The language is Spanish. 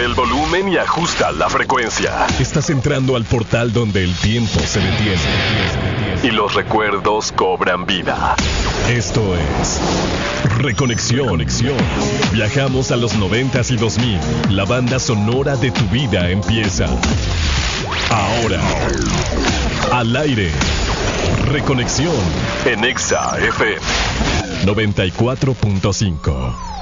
el volumen y ajusta la frecuencia. Estás entrando al portal donde el tiempo se detiene. Y los recuerdos cobran vida. Esto es Reconexión. Viajamos a los 90s y 2000. La banda sonora de tu vida empieza ahora. Al aire. Reconexión En Exa FM 94.5.